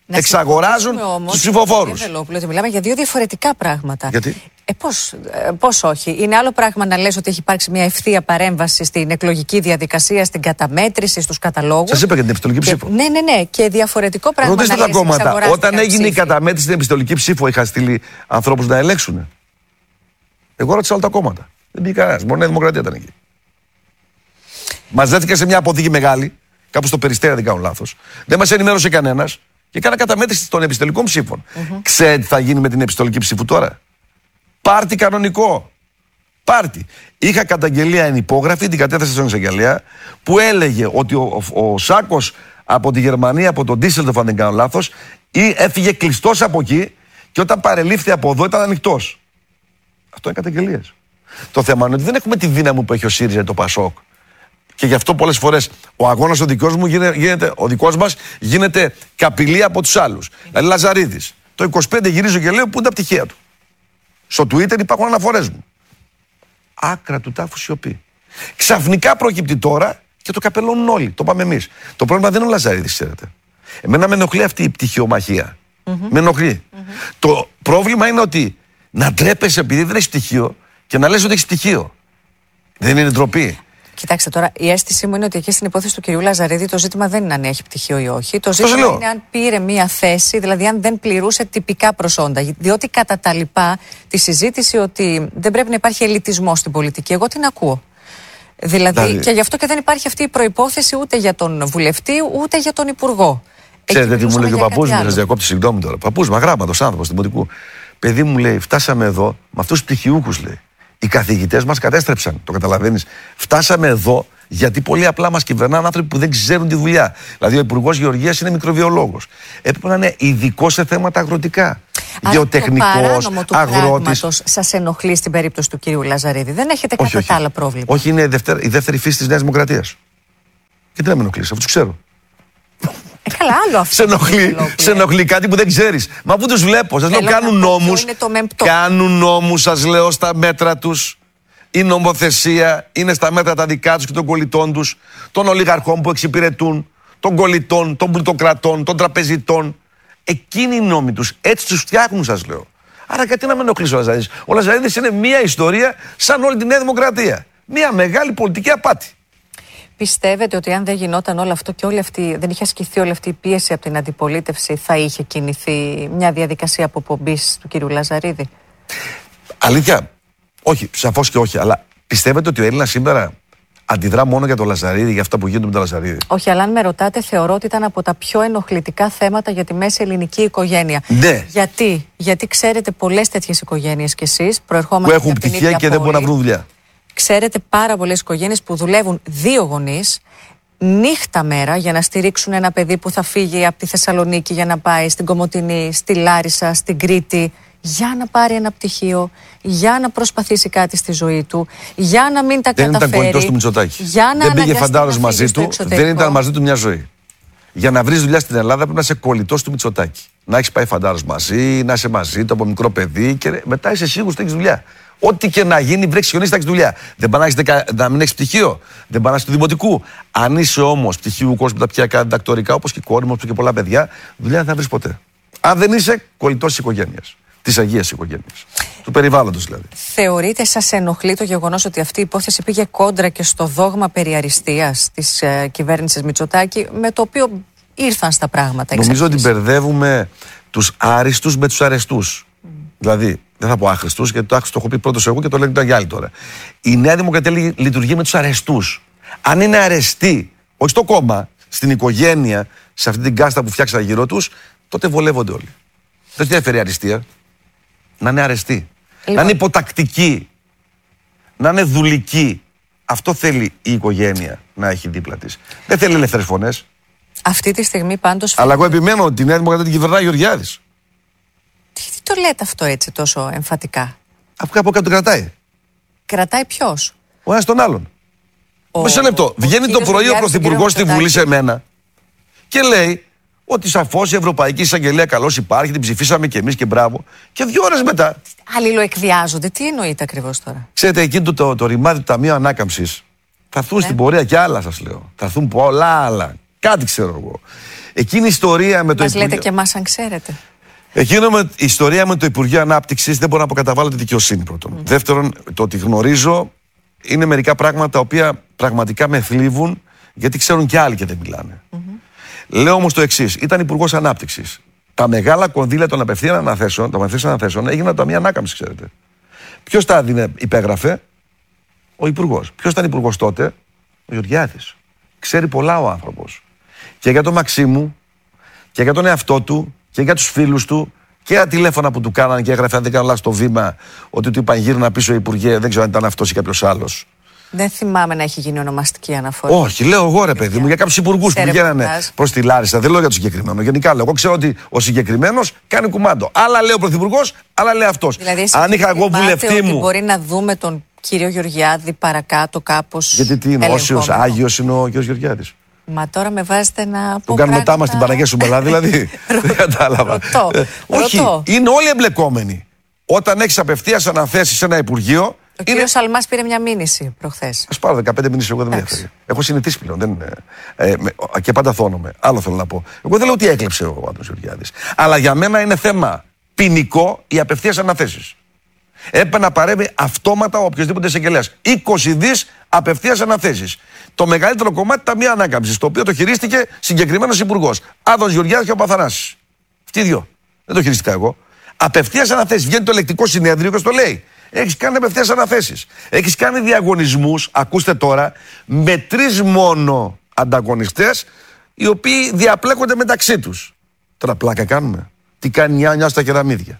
Να εξαγοράζουν τους ψηφοφόρους. Ότι μιλάμε για δύο διαφορετικά πράγματα. Γιατί? Ε, πώς, ε, πώς όχι. Είναι άλλο πράγμα να λες ότι έχει υπάρξει μια ευθεία παρέμβαση στην εκλογική διαδικασία, στην καταμέτρηση, στους καταλόγους. Σας είπα για την επιστολική και, ψήφο. Ναι, ναι, ναι. Και διαφορετικό πράγμα. Ρωτήστε τα κόμματα. Όταν έγινε η καταμέτρηση στην επιστολική ψήφο, είχα στείλει ανθρώπους να ελέγξουν. Εγώ ρώτησα όλα τα κόμματα. Δεν πήγε κανένας. Μόνο η Δημοκρατία ήταν εκεί. Μαζεύτηκε σε μια αποθήκη μεγάλη, κάπου στο Περιστέρα, δεν κάνω λάθος. Δεν μας ενημέρωσε κανένας και κάνα καταμέτρηση των επιστολικών ψήφων. Mm-hmm. Ξέρετε τι θα γίνει με την επιστολική ψήφο τώρα? Πάρτι κανονικό. Πάρτι. Είχα καταγγελία ενυπόγραφη, την κατέθεσα στον εισαγγελέα, που έλεγε ότι ο, ο, ο Σάκος από τη Γερμανία, από τον Ντίσσελντορφ, αν δεν κάνω λάθος, ή έφυγε κλειστός από εκεί και όταν παρελήφθη από εδώ ήταν ανοιχτός. Αυτό είναι καταγγελίες. Το θέμα είναι ότι δεν έχουμε τη δύναμη που έχει ο ΣΥΡΙΖΑ ή το ΠΑΣΟΚ. Και γι' αυτό πολλές φορές ο αγώνας ο δικός μου γίνεται, γίνεται, ο δικός μας γίνεται καπηλή από τους άλλους. Δηλαδή Λαζαρίδης. Το είκοσι πέντε γυρίζω και λέω πού είναι τα πτυχία του. Στο Twitter υπάρχουν αναφορές μου. Άκρα του τάφου σιωπή. Ξαφνικά προκύπτει τώρα και το καπελώνουν όλοι. Το πάμε εμείς. Το πρόβλημα δεν είναι ο Λαζαρίδης, ξέρετε. Εμένα με ενοχλεί αυτή η πτυχιομαχία. Mm-hmm. Με ενοχλεί. Mm-hmm. Το πρόβλημα είναι ότι να ντρέπεσαι επειδή δεν έχει πτυχίο και να λες ότι έχει πτυχίο. Δεν είναι ντροπή? Κοιτάξτε τώρα, η αίσθησή μου είναι ότι εκεί στην υπόθεση του κυρίου Λαζαρίδη το ζήτημα δεν είναι αν έχει πτυχίο ή όχι. Το ζήτημα λέω. είναι αν πήρε μία θέση, δηλαδή αν δεν πληρούσε τυπικά προσόντα. Διότι κατά τα λοιπά, τη συζήτηση ότι δεν πρέπει να υπάρχει ελιτισμό στην πολιτική, εγώ την ακούω. Δηλαδή, δηλαδή, και γι' αυτό και δεν υπάρχει αυτή η προϋπόθεση ούτε για τον βουλευτή ούτε για τον υπουργό. Ξέρετε τι μου λέει ο παππούς μου, να σας διακόψει, συγγνώμη τώρα. Παππούς μου, αγράμματος άνθρωπος δημοτικού. Παιδί μου λέει, φτάσαμε εδώ με αυτούς τους πτυχιούχους, λέει. Οι καθηγητές μας κατέστρεψαν, το καταλαβαίνεις. Φτάσαμε εδώ γιατί πολύ απλά μας κυβερνάνε άνθρωποι που δεν ξέρουν τη δουλειά. Δηλαδή ο Υπουργός Γεωργίας είναι μικροβιολόγος. Έπρεπε να είναι ειδικός σε θέματα αγροτικά. Γεωτεχνικός, αγρότης. Το σας ενοχλεί στην περίπτωση του κυρίου Λαζαρίδη? Δεν έχετε όχι, κατά όχι. τα άλλα πρόβλημα? Όχι, είναι η δεύτερη, η δεύτερη φύση της Νέας Δημοκρατίας. Και τι να με ενοχλείς, αφού τους ξέρω. Ε, καλά, άλλο αυτό. Σε ενοχλεί, σε ενοχλεί κάτι που δεν ξέρεις. Μα αφού τους βλέπω, σας λέω, κάνουν νόμους. Κάνουν νόμους, σας λέω, στα μέτρα τους. Η νομοθεσία είναι στα μέτρα τα δικά τους και των κολλητών τους, των ολιγαρχών που εξυπηρετούν, των κολλητών, των πλουτοκρατών, των τραπεζιτών. Εκείνοι οι νόμοι τους, έτσι τους φτιάχνουν, σας λέω. Άρα γιατί να με ενοχλήσει ο Λαζαρίδης? Ο Λαζαρίδης είναι μία ιστορία σαν όλη τη Νέα Δημοκρατία. Μία μεγάλη πολιτική απάτη. Πιστεύετε ότι αν δεν γινόταν όλο αυτό και όλη αυτή, δεν είχε ασκηθεί όλη αυτή η πίεση από την αντιπολίτευση, θα είχε κινηθεί μια διαδικασία αποπομπής του κυρίου Λαζαρίδη? Αλήθεια, όχι, σαφώς και όχι. Αλλά πιστεύετε ότι ο Έλληνας σήμερα αντιδρά μόνο για το Λαζαρίδη, για αυτά που γίνονται με το Λαζαρίδη? Όχι, αλλά αν με ρωτάτε, θεωρώ ότι ήταν από τα πιο ενοχλητικά θέματα για τη μέση ελληνική οικογένεια. Ναι. Γιατί, Γιατί ξέρετε πολλές τέτοιες οικογένειες κι εσείς, που έχουν πτυχία και δεν μπορούν να βρουν δουλειά. Ξέρετε πάρα πολλές οικογένειες που δουλεύουν δύο γονείς νύχτα μέρα για να στηρίξουν ένα παιδί που θα φύγει από τη Θεσσαλονίκη για να πάει στην Κομοτηνή, στη Λάρισα, στην Κρήτη, για να πάρει ένα πτυχίο, για να προσπαθήσει κάτι στη ζωή του, για να μην τα δεν καταφέρει. Δεν ήταν κολλητός του Μητσοτάκη. Δεν πήγε φαντάρος μαζί του, δεν ήταν μαζί του μια ζωή. Για να βρεις δουλειά στην Ελλάδα πρέπει να είσαι κολλητός του Μητσοτάκη. Να έχεις πάει φαντάρος μαζί, να είσαι μαζί του από μικρό παιδί και μετά είσαι σίγουρος ότι έχεις δουλειά. Ό,τι και να γίνει, βρέξει χιονίσει, θα έχεις δουλειά. Δεν πάνε να, να μην έχεις πτυχίο, δεν πάνε του δημοτικού. Αν είσαι όμως πτυχίου κόσμου τα πτυχιακά διδακτορικά, όπως και η κόρη μου και πολλά παιδιά, δουλειά δεν θα βρεις ποτέ. Αν δεν είσαι κολλητός της οικογένειας. Της αγίας οικογένειας. Του περιβάλλοντος δηλαδή. Θεωρείτε, σας ενοχλεί το γεγονός ότι αυτή η υπόθεση πήγε κόντρα και στο δόγμα περί αριστείας της ε, κυβέρνησης Μητσοτάκη, με το οποίο ήρθαν στα πράγματα? Νομίζω ότι μπερδεύουμε τους άριστους με τους αρεστούς. Mm. Δηλαδή, δεν θα πω άχρηστους, γιατί το άχρηστο το έχω πει πρώτος εγώ και το λένε για άλλοι τώρα. Η Νέα Δημοκρατία λειτουργεί με τους αρεστούς. Αν είναι αρεστοί, όχι στο κόμμα, στην οικογένεια, σε αυτή την κάστα που φτιάξα γύρω τους, τότε βολεύονται όλοι. Δεν τι έφερε αριστεία. Να είναι αρεστή. Λοιπόν. Να είναι υποτακτική. Να είναι δουλική. Αυτό θέλει η οικογένεια να έχει δίπλα της. Δεν θέλει ελεύθερες φωνές. Αυτή τη στιγμή πάντως. Αλλά εγώ επιμένω ότι η Νέα Δημοκρατία την κυβερνάει Γεωργιάδης. Τι, τι το λέτε αυτό έτσι τόσο εμφατικά? Από κάπου κάτω κρατάει. Κρατάει ποιος? Ο ένας τον άλλον. Μισό λεπτό. Βγαίνει το πρωί ο Πρωθυπουργός στη Βουλή σε μένα και λέει ότι σαφώς η Ευρωπαϊκή Εισαγγελία καλώς υπάρχει, την ψηφίσαμε και εμείς και μπράβο. Και δύο ώρες μετά. Αλληλοεκβιάζονται. Τι εννοείται ακριβώς τώρα? Ξέρετε, εκείνο το, το, το ρημάδι του Ταμείου Ανάκαμψης θα έρθουν ναι. στην πορεία και άλλα, σας λέω. Θα έρθουν πολλά άλλα. Κάτι ξέρω εγώ. Εκείνη η ιστορία με το Μας Υπουργείο... λέτε και εμάς αν ξέρετε. Εκείνο με η ιστορία με το Υπουργείο Ανάπτυξης δεν μπορώ να αποκαταβάλω τη δικαιοσύνη πρώτον. Mm. Δεύτερον, το ότι γνωρίζω είναι μερικά πράγματα τα οποία πραγματικά με θλίβουν, γιατί ξέρουν και άλλοι και δεν μιλάνε. Mm-hmm. Λέω όμως το εξής: ήταν Υπουργός Ανάπτυξης. Τα μεγάλα κονδύλια των απευθείαν αναθέσεων, των απευθείαν αναθέσεων έγιναν από τα μία ανάκαμψη, ξέρετε. Ποιος τα δίνε, υπέγραφε? Ο Υπουργός. Ποιος ήταν Υπουργός τότε? Ο Γεωργιάδης. Ξέρει πολλά ο άνθρωπος. Και για τον Μαξίμου, και για τον εαυτό του, και για τους φίλους του, και για τηλέφωνα που του κάνανε και έγραφε, αν δεν κάνω λάθος, στο βήμα, ότι του είπαν γύρνα πίσω, Υπουργέ, δεν ξέρω αν ήταν αυτός ή κάποιος άλλος. Δεν θυμάμαι να έχει γίνει ονομαστική αναφορά. Όχι, λέω εγώ ρε παιδί μου, για κάποιους υπουργούς που πηγαίνανε προς τη Λάρισα. Δεν λέω για τον συγκεκριμένο. Γενικά λέω. Εγώ ξέρω ότι ο συγκεκριμένος κάνει κουμάντο. Άλλα λέει ο πρωθυπουργός, άλλα λέει αυτός. Δηλαδή, αν είχα εγώ βουλευτή μου. Μπορεί να δούμε τον κύριο Γεωργιάδη παρακάτω κάπως. Γιατί τι είναι, όσιος Άγιος είναι ο κύριος Γεωργιάδης. Μα τώρα με βάζετε να πω. Τον κάνουμε τάμα στην Παναγία σου Μπελά, δηλαδή. Δεν κατάλαβα. Όχι, είναι όλοι εμπλεκόμενοι. Όταν έχεις απευθείας αναθέσει σε ένα Υπουργείο. Ο είναι... κύριος Σαλμάς πήρε μια μήνυση προχθές. Ας πάρω δεκαπέντε μήνυσεις, εγώ δεν με ενδιαφέρει. Έχω συνηθίσει πλέον. Δεν είναι, ε, με, και πάντα θώνομαι. Άλλο θέλω να πω. Εγώ δεν λέω ότι έκλεψε ο Άντρος Γεωργιάδης. Αλλά για μένα είναι θέμα ποινικό οι απευθείας αναθέσεις. Έπρεπε να παρέμβει αυτόματα ο οποιοσδήποτε εισαγγελέας. είκοσι δις απευθείας αναθέσεις. Το μεγαλύτερο κομμάτι ταμείο ανάκαμψης, το οποίο το χειρίστηκε συγκεκριμένος υπουργός. Άδωνης Γεωργιάδης και ο Παθανάσης. Αυτοί οι δύο. Δεν το χειρίστηκα εγώ. Απευθείας αναθέσεις. Βγαίνει το ελεκτικό συνέδριο και στο λέει. Έχεις κάνει απευθείας αναθέσεις. Έχεις κάνει διαγωνισμούς, ακούστε τώρα, με τρεις μόνο ανταγωνιστές, οι οποίοι διαπλέκονται μεταξύ τους. Τώρα πλάκα κάνουμε. Τι κάνει μια νιά στα κεραμίδια.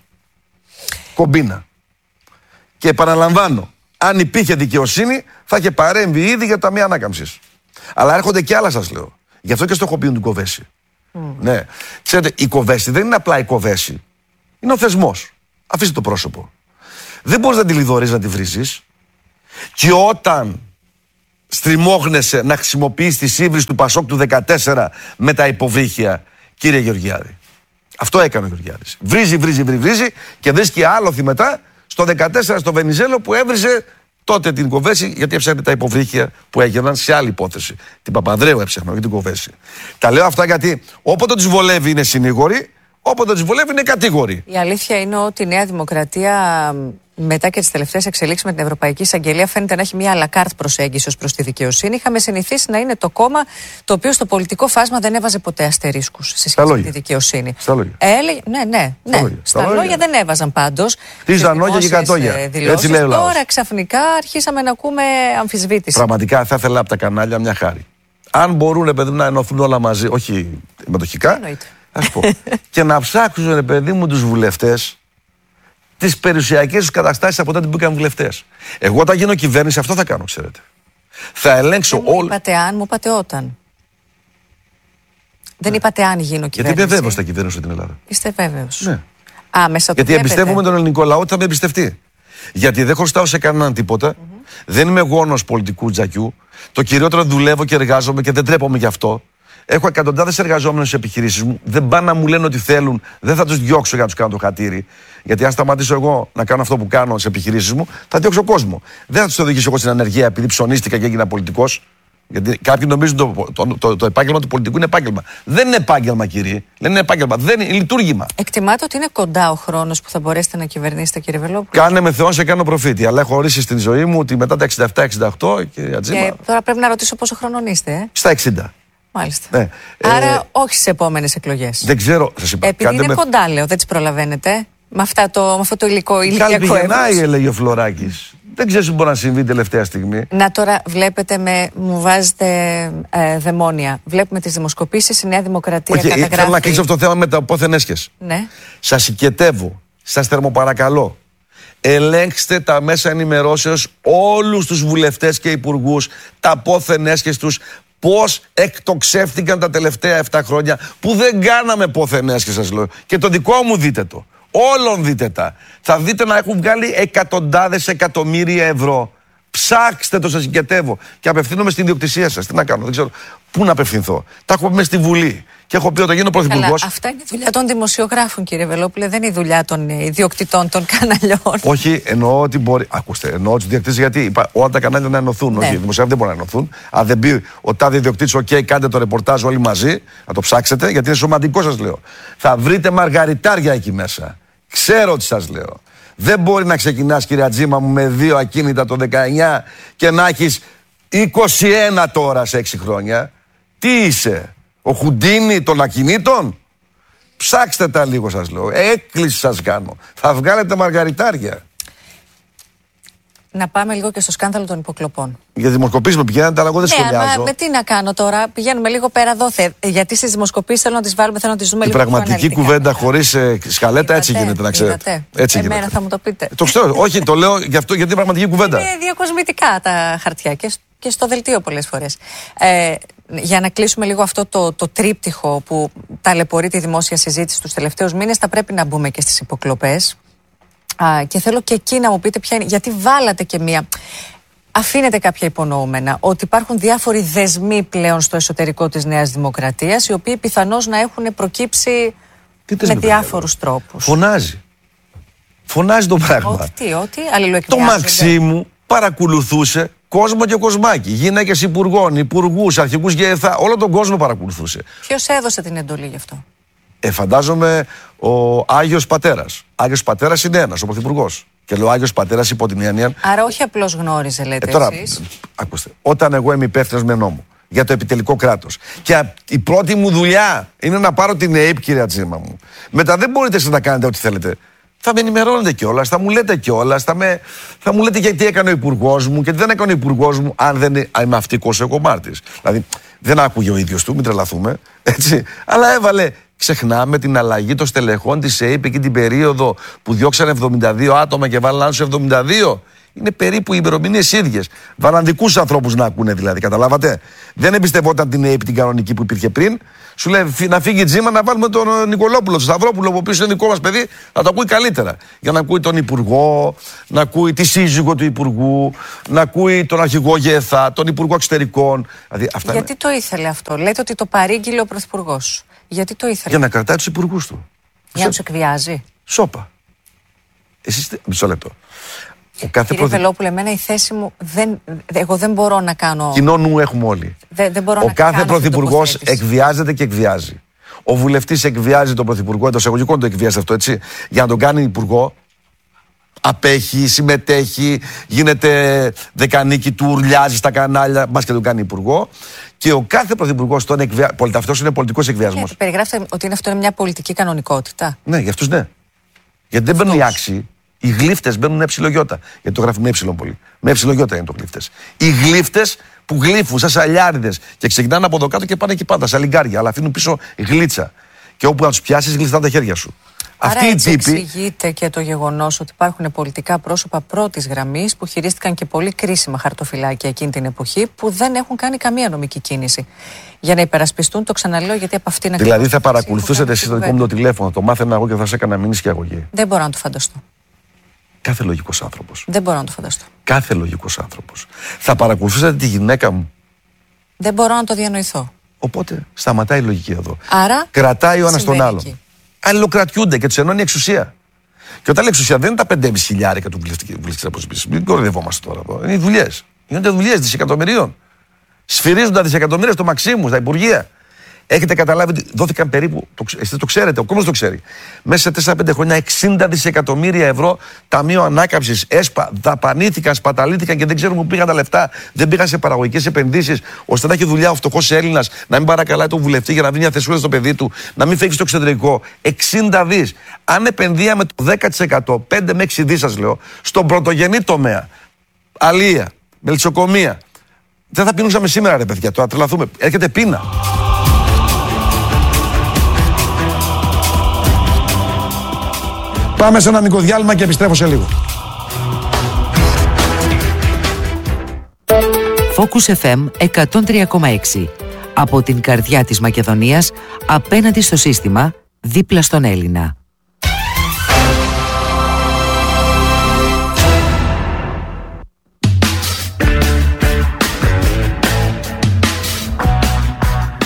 Κομπίνα. Και επαναλαμβάνω, αν υπήρχε δικαιοσύνη, θα είχε παρέμβει ήδη για το ταμείο ανάκαμψης. Αλλά έρχονται και άλλα, σας λέω. Γι' αυτό και στοχοποιούν την Κοβέση. Mm. Ναι. Ξέρετε, η Κοβέση δεν είναι απλά η Κοβέση. Είναι ο θεσμός. Αφήστε το πρόσωπο. Δεν μπορείς να τη λιδωρείς, να τη βρίζεις. Και όταν στριμώχνεσαι να χρησιμοποιείς τη σύμβριση του Πασόκ του δεκατέσσερα με τα υποβρύχια, κύριε Γεωργιάδη. Αυτό έκανε ο Γεωργιάδης. Βρίζει, βρίζει, βρίζει, βρίζει και βρίσκει άλοθη μετά στο δεκατέσσερα στο Βενιζέλο που έβριζε τότε την Κοβέση, γιατί έψαχνε τα υποβρύχια που έγιναν σε άλλη υπόθεση. Την Παπανδρέου έψαχνα, όχι την Κοβέση. Τα λέω αυτά γιατί όποτε τους βολεύει είναι συνήγοροι, όποτε τους βολεύει είναι κατήγοροι. Η αλήθεια είναι ότι η Νέα Δημοκρατία, μετά και τις τελευταίες εξελίξεις με την Ευρωπαϊκή Εισαγγελία, φαίνεται να έχει μια αλακάρτ προσέγγιση ως προς τη δικαιοσύνη. Είχαμε συνηθίσει να είναι το κόμμα το οποίο στο πολιτικό φάσμα δεν έβαζε ποτέ αστερίσκους σε σχέση με τη δικαιοσύνη. Στα λόγια. Έλεγε, ναι, ναι, ναι. Στα, λόγια. Στα λόγια. λόγια δεν έβαζαν πάντως. Τι ζανόγια και κατόγια. Έτσι λέει ο λαός. Τώρα ξαφνικά αρχίσαμε να ακούμε αμφισβήτηση. Πραγματικά θα ήθελα από τα κανάλια μια χάρη. Αν μπορούν, παιδί μου, να ενωθούν όλα μαζί, όχι μετοχικά. Ας πω. Και να ψάξουν, ρε παιδί μου, τους βουλευτές τις περιουσιακές τους καταστάσεις από τότε που μπήκαν βουλευτές. Εγώ όταν γίνω κυβέρνηση αυτό θα κάνω, ξέρετε. Θα ελέγξω όλο. Δεν μου είπατε αν, μου είπατε όταν. Ναι. Δεν είπατε αν γίνω κυβέρνηση. Γιατί είμαι βέβαιος θα κυβέρνησω την Ελλάδα. Είστε βέβαιος. Ναι. Άμεσα το Γιατί εμπιστεύομαι τον ελληνικό λαό ότι θα με εμπιστευτεί. Γιατί δεν χρωστάω σε κανέναν τίποτα. Mm-hmm. Δεν είμαι γόνος πολιτικού τζακιού. Το κυριότερο δουλεύω και εργάζομαι και δεν τρέπομαι γι' αυτό. Έχω εκατοντάδες εργαζόμενους στις επιχειρήσεις μου. Δεν πάνε να μου λένε ότι θέλουν. Δεν θα τους διώξω για να τους κάνω το χατήρι. Γιατί αν σταματήσω εγώ να κάνω αυτό που κάνω στις επιχειρήσεις μου, θα διώξω κόσμο. Δεν θα τους οδηγήσω εγώ στην ανεργία επειδή ψωνίστηκα και έγινα πολιτικός. Γιατί κάποιοι νομίζουν το, το, το, το, το επάγγελμα του πολιτικού είναι επάγγελμα. Δεν είναι επάγγελμα, κύριε. Δεν είναι επάγγελμα. Δεν είναι λειτουργήμα. Εκτιμάτε ότι είναι κοντά ο χρόνος που θα μπορέσετε να κυβερνήσετε, κύριε Βελόπουλο? Κάνε με Θεόν σε κάνω προφήτη. Αλλά έχω ορίσει στην ζωή μου ότι μετά τα εξήντα επτά εξήντα οκτώ, κύριε Ατζήμα. Και τώρα πρέπει να ρωτήσω πόσο χρονών είστε, ε? Στα εξήντα. Μάλιστα. Ναι. Άρα ε, όχι στις επόμενες εκλογές. Δεν ξέρω. Σας είπα, επειδή είναι με... κοντά, λέω, δεν τις προλαβαίνετε. Με, αυτά το, με αυτό το υλικό ηλικιακό έβρος. Πηγαινάει, έλεγε ο Φλωράκης. Δεν ξέρω τι μπορεί να συμβεί τελευταία στιγμή. Να τώρα βλέπετε με. Μου βάζετε ε, δαιμόνια. Βλέπουμε τις δημοσκοπήσεις, η Νέα Δημοκρατία okay, καταγράφει. Θέλω να κλείσω αυτό το θέμα με τα πόθεν έσχες. Ναι. Σας οικετεύω. Σας θερμοπαρακαλώ. Ελέγξτε τα μέσα ενημερώσεως όλους τους βουλευτές και υπουργούς, τα πόθεν έσχες τους. Πώς εκτοξεύτηκαν τα τελευταία επτά χρόνια που δεν κάναμε πόθεν έσχες, σας λέω. Και το δικό μου δείτε το. Όλων δείτε τα. Θα δείτε να έχουν βγάλει εκατοντάδες εκατομμύρια ευρώ. Ψάξτε το, σας συγκετεύω. Και απευθύνομαι στην ιδιοκτησία σας. Τι να κάνω, δεν ξέρω πού να απευθυνθώ. Τα έχουμε μέσα στη Βουλή. Και Και έχω πει όταν γίνω πρωθυπουργός. Αυτά είναι η δουλειά των δημοσιογράφων, κύριε Βελόπουλε, δεν είναι η δουλειά των ιδιοκτητών των καναλιών. Όχι, εννοώ ότι μπορεί. Ακούστε, εννοώ του ιδιοκτήτες γιατί είπα, όλα τα κανάλια να ενωθούν. Ναι. Όχι, οι δημοσιογράφοι δεν μπορούν να ενωθούν. Αν δεν πει ο τάδε ιδιοκτήτης, OK, κάντε το ρεπορτάζ όλοι μαζί, να το ψάξετε, γιατί είναι σημαντικό, σας λέω. Θα βρείτε μαργαριτάρια εκεί μέσα. Ξέρω τι σας λέω. Δεν μπορεί να ξεκινάς, κύριε Ατζήμα μου, με δύο ακίνητα το δεκαεννιά και να έχεις είκοσι ένα τώρα σε έξι χρόνια. Τι είσαι, ο Χουντίνι των ακινήτων? Ψάξτε τα λίγο, σας λέω. Έκκληση σας κάνω. Θα βγάλετε μαργαριτάρια. Να πάμε λίγο και στο σκάνδαλο των υποκλοπών. Για δημοσκοπήσεις με πηγαίνετε, αλλά εγώ δεν ναι, σχολιάζω. Ναι, με τι να κάνω τώρα. Πηγαίνουμε λίγο πέρα εδώ. Θε, γιατί στις δημοσκοπήσεις θέλω να τις βάλουμε, θέλω να τις δούμε η λίγο. Η πραγματική κουβέντα χωρίς ε, σκαλέτα έτσι γίνεται, να ξέρετε. Έτσι Εμένα γίνεται. θα μου το πείτε. Το ξέρω. Όχι, το λέω γι' αυτό, γιατί είναι πραγματική κουβέντα. Είναι διακοσμητικά τα χαρτιά και, και στο δελτίο πολλές φορές. Ε, για να κλείσουμε λίγο αυτό το, το τρίπτυχο που ταλαιπωρεί τη δημόσια συζήτηση τους τελευταίους μήνες, θα πρέπει να μπούμε και στις υποκλοπές. Α, και θέλω και εκεί να μου πείτε ποια είναι, γιατί βάλατε και μία. Αφήνετε κάποια υπονοούμενα ότι υπάρχουν διάφοροι δεσμοί πλέον στο εσωτερικό της Νέας Δημοκρατίας, οι οποίοι πιθανώς να έχουν προκύψει με διάφορους τρόπους. Φωνάζει. Φωνάζει το πράγμα. Όχι, τι, ότι αλληλοεκβιάζονται. Το Μαξίμου παρακολουθούσε κόσμο και κοσμάκι. Γυναίκες υπουργών, υπουργούς, αρχικούς ΓΕΘΑ, όλο τον κόσμο παρακολουθούσε. Ποιος έδωσε την εντολή γι' αυτό? Ε, φαντάζομαι ο Άγιος Πατέρας. Άγιος Πατέρας είναι ένας, ο Πρωθυπουργός. Και λέω Άγιος Πατέρας υπό την έννοια. Άρα όχι απλώς γνώριζε, λέτε ε, τώρα, εσείς. Ακούστε, όταν εγώ είμαι υπεύθυνος με νόμο για το επιτελικό κράτος και η πρώτη μου δουλειά είναι να πάρω την ΕΕΠ, κύριε Ατζήμα μου. Μετά δεν μπορείτε εσείς να κάνετε ό,τι θέλετε. Θα με ενημερώνετε κιόλας, θα μου λέτε κιόλας, θα, με, θα μου λέτε γιατί έκανε ο υπουργός μου και τι δεν έκανε ο υπουργός μου, αν δεν είμαι αυτικός ο κομμάτης. Δηλαδή, δεν άκουγε ο ίδιος του, μην τρελαθούμε, έτσι. Αλλά έβαλε. Ξεχνάμε την αλλαγή των στελεχών της ΕΕΠ εκεί την περίοδο που διώξανε εβδομήντα δύο άτομα και βάλαν άλλους εβδομήντα δύο. Είναι περίπου οι ημερομηνίες ίδιες. Βάλαν δικούς ανθρώπους να ακούνε δηλαδή, καταλάβατε. Δεν εμπιστευόταν την ΕΕΠ την κανονική που υπήρχε πριν. Σου λέει να φύγει η Τζίμα να βάλουμε τον Νικολόπουλο, τον Σταυρόπουλο, που πίσω είναι δικό μας παιδί, να το ακούει καλύτερα. Για να ακούει τον υπουργό, να ακούει τη σύζυγο του υπουργού, να ακούει τον αρχηγό ΓΕΘΑ, τον υπουργό εξωτερικών. Δηλαδή, αυτά γιατί είναι... το ήθελε αυτό? Λέτε ότι το παρήγγειλε ο πρωθυπουργός. Γιατί το ήθελε? Για να κρατάει τους υπουργούς του. Για να τους εκβιάζει. Σόπα. Εσείς, μισό λεπτό. Ο κάθε Κύριε πρωθυ... Βελόπουλε, εμένα η θέση μου, δεν, εγώ δεν μπορώ να κάνω... Κοινό νου έχουμε όλοι. Δε, δεν μπορώ ο να κάθε πρωθυπουργός εκβιάζεται και εκβιάζει. Ο βουλευτής εκβιάζει τον πρωθυπουργό, εντός εισαγωγικών το εκβιάζει αυτό, έτσι. Για να τον κάνει υπουργό, απέχει, συμμετέχει, γίνεται δεκανίκη του, ουρλιάζει στα κανάλια, μπας και τον κάνει υπουργό. Και ο κάθε πρωθυπουργός τον εκβιάζει. Αυτός είναι πολιτικός εκβιασμός. Ναι, περιγράφετε ότι είναι αυτό είναι μια πολιτική κανονικότητα. Ναι, για αυτούς ναι. Γιατί δεν μπαίνουν οι άξιοι. Οι γλύφτες μπαίνουν με ψιλογιώτα. Γιατί το γράφει με έψιλον πολύ. Με ψιλογιώτα είναι το γλύφτες. Οι γλύφτες που γλύφουν σαν σαλιάριδες και ξεκινάνε από εδώ κάτω και πάνε εκεί πάντα, σαν λιγκάρια, αλλά αφήνουν πίσω γλίτσα. Και όπου να τους πιάσεις, γλιστάνε τα χέρια σου. Άρα Αυτή έτσι η τύπη... εξηγείται και το γεγονός ότι υπάρχουν πολιτικά πρόσωπα πρώτης γραμμής που χειρίστηκαν και πολύ κρίσιμα χαρτοφυλάκια εκείνη την εποχή που δεν έχουν κάνει καμία νομική κίνηση για να υπερασπιστούν, το ξαναλέω, γιατί από αυτήν ακριβώς. Δηλαδή θα παρακολουθούσατε εσείς το δικό μου το τηλέφωνο, το μάθαινα εγώ και θα σε έκανα μήνυση και αγωγή. Δεν μπορώ να το φανταστώ. Κάθε λογικός άνθρωπος. Δεν μπορώ να το φανταστώ. Κάθε λογικός άνθρωπος. Θα παρακολουθούσατε τη γυναίκα μου. Δεν μπορώ να το διανοηθώ. Οπότε σταματάει η λογική εδώ. Άρα. Κρατάει ο ένας τον άλλον. Αλληλοκρατιούνται και τους ενώνει η εξουσία. Και όταν λέει εξουσία δεν είναι τα πέντε και μισό χιλιάρικα του βουλευτική αποσπίση. Μην κοροϊδευόμαστε τώρα εδώ. Είναι οι δουλειές. Γίνονται δουλειές δισεκατομμυρίων. Σφυρίζουν τα δισεκατομμύρια στο Μαξίμου, στα υπουργεία. Έχετε καταλάβει ότι δόθηκαν περίπου, το, εσείς το ξέρετε, ο κόσμος το ξέρει, μέσα σε τέσσερα πέντε χρόνια εξήντα δισεκατομμύρια ευρώ ταμείο ανάκαμψης, ΕΣΠΑ, δαπανήθηκαν, σπαταλήθηκαν και δεν ξέρουμε πού πήγαν τα λεφτά. Δεν πήγαν σε παραγωγικές επενδύσεις, ώστε να έχει δουλειά ο φτωχός Έλληνας, να μην παρακαλάει τον βουλευτή για να βρει μια θεσούλα στο παιδί του, να μην φεύγει στο εξωτερικό. εξήντα δις. Αν επενδύαμε το δέκα τοις εκατό, πέντε με έξι δις σας λέω, στον πρωτογενή τομέα, αλεία, μελισσοκομεία, δεν θα πεινούσαμε σήμερα, ρε παιδιά, τώρα τρελαθούμε. Έρχεται πείνα. Πάμε σε ένα μικρό διάλειμμα και επιστρέφω σε λίγο. Focus εφ εμ εκατόν τρία κόμμα έξι. Από την καρδιά της Μακεδονίας, απέναντι στο σύστημα, δίπλα στον Έλληνα.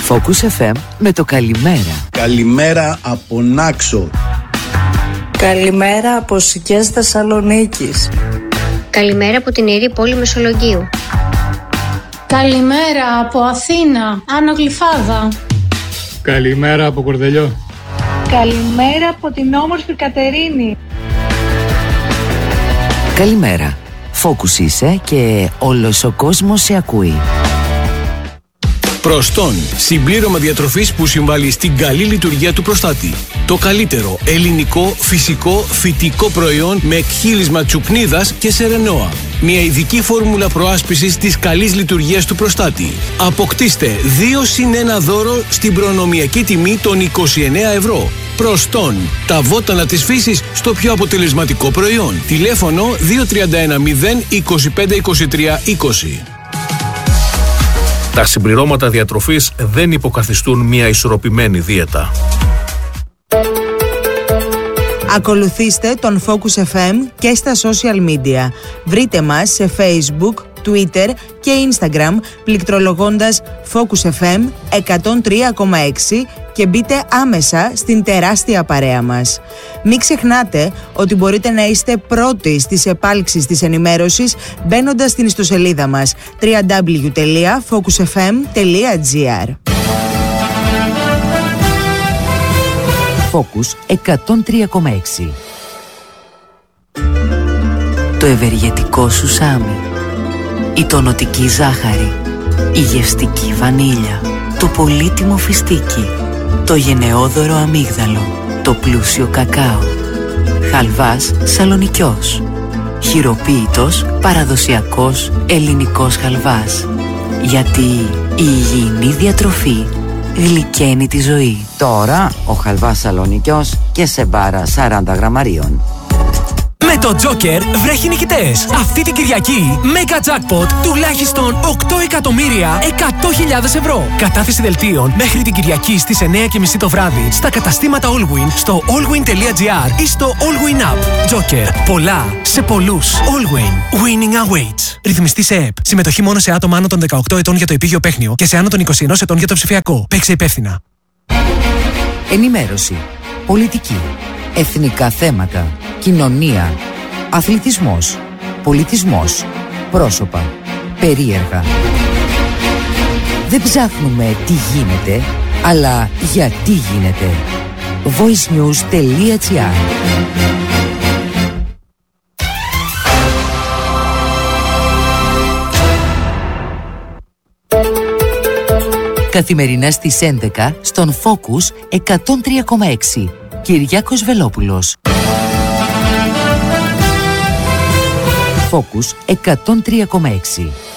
Focus εφ εμ με το καλημέρα. Καλημέρα από Νάξο. Καλημέρα από Σικές Θεσσαλονίκης. Καλημέρα από την ιερή πόλη Μεσολογγίου. Καλημέρα από Αθήνα, Άνω Γλυφάδα. Καλημέρα από Κορδελιό. Καλημέρα από την όμορφη Κατερίνη. Καλημέρα. Focus είσαι και όλος ο κόσμος σε ακούει. Προστόν, συμπλήρωμα διατροφής που συμβάλλει στην καλή λειτουργία του προστάτη. Το καλύτερο ελληνικό, φυσικό, φυτικό προϊόν με εκχύλισμα τσουκνίδας και σερενόα. Μια ειδική φόρμουλα προάσπισης της καλής λειτουργίας του προστάτη. Αποκτήστε δύο συν ένα δώρο στην προνομιακή τιμή των είκοσι εννέα ευρώ. Προστόν, τα βότανα της φύσης στο πιο αποτελεσματικό προϊόν. Τηλέφωνο δύο τρία ένα μηδέν είκοσι πέντε είκοσι τρία είκοσι. Τα συμπληρώματα διατροφής δεν υποκαθιστούν μια ισορροπημένη δίαιτα. Ακολουθήστε τον Focus εφ εμ και στα social media. Βρείτε μας σε Facebook, Twitter και Instagram πληκτρολογώντας Focus εφ εμ εκατόν τρία κόμμα έξι και μπείτε άμεσα στην τεράστια παρέα μας. Μην ξεχνάτε ότι μπορείτε να είστε πρώτοι στις επάλξεις της ενημέρωσης μπαίνοντας στην ιστοσελίδα μας double-u double-u double-u τελεία focus f m τελεία g r. Focus εκατόν τρία κόμμα έξι. Το ευεργετικό σουσάμι, η τονωτική ζάχαρη, η γευστική βανίλια, το πολύτιμο φιστίκι, το γενναιόδωρο αμύγδαλο, το πλούσιο κακάο, χαλβάς σαλονικιός, χειροποίητος παραδοσιακός ελληνικός χαλβάς. Γιατί η υγιεινή διατροφή γλυκαίνει τη ζωή. Τώρα ο χαλβάς σαλονικιός και σε μπάρα σαράντα γραμμαρίων. Με το Joker βρέχει νικητές. Αυτή την Κυριακή Mega Jackpot τουλάχιστον οκτώ εκατομμύρια εκατό χιλιάδες ευρώ. Κατάθεση δελτίων μέχρι την Κυριακή στις εννιά και μισή το βράδυ στα καταστήματα Allwin στο allwin τελεία gr ή στο Allwin App. Joker. Πολλά σε πολλούς. Allwin. Winning awaits. Ρυθμιστή σε ΕΠ. Συμμετοχή μόνο σε άτομα άνω των δεκαοκτώ ετών για το επίγειο παίχνιο και σε άνω των είκοσι ένα ετών για το ψηφιακό. Παίξε υπεύθυνα. Ενημέρωση. Πολιτική. Εθνικά θέματα. Κοινωνία. Αθλητισμός. Πολιτισμός. Πρόσωπα. Περίεργα. Δεν ψάχνουμε τι γίνεται, αλλά γιατί γίνεται. voice news τελεία gr. Καθημερινά στις έντεκα στον Focus εκατόν τρία κόμμα έξι. Κυριάκος Βελόπουλος. Focus εκατόν τρία κόμμα έξι.